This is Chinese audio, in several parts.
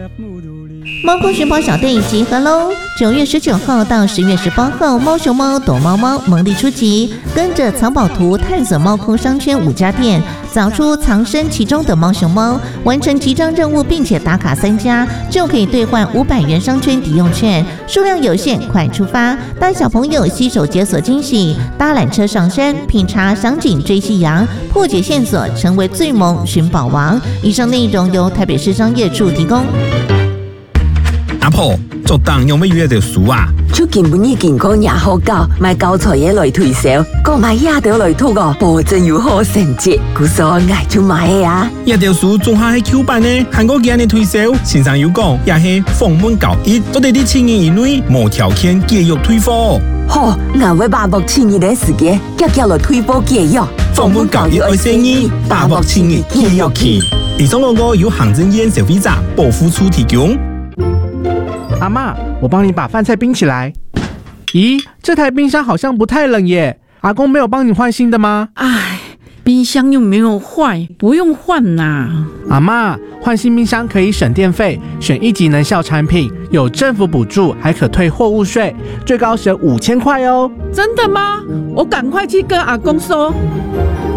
猫空寻宝小队集合喽！9月19号到10月18号，猫熊猫躲猫猫蒙地出击，跟着藏宝图探索猫空商圈5家店，找出藏身其中的猫熊猫，完成集章任务并且打卡3家，就可以兑换500元商圈抵用券，数量有限，快出发！带小朋友携手解锁惊喜，搭缆车上山，品茶赏景追夕阳，破解线索，成为最萌寻宝王。以上内容由台北市商业处提供。 阿婆，做当用要约到书啊？ 出根本已经讲也好搞，买高菜嘢来推销，讲买野条来吐哦，保证有好成绩，故所爱就买的啊。 野条书仲下係 Q 版呢，韓國今日推銷，線上有講也係訪問91，我哋啲青年以內無條件繼續退貨。 好，我會把握青年的時間，叫來退貨繼續。 訪問91愛生意，把握青年繼續去。以上廣告由行政院消費者保護處提供。 阿嬷，我幫你把飯菜冰起來。咦，這台冰箱好像不太冷耶。阿公沒有幫你換新的嗎？ 唉，冰箱又沒有壞，不用換啦。 阿嬷，換新冰箱可以省電費，選1級能效產品，有政府補助，還可退貨物稅，最高省5000塊哦。 真的嗎？我趕快去跟阿公說。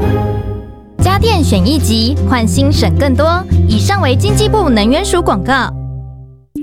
家電選1級，換新省更多。以上為經濟部能源署廣告。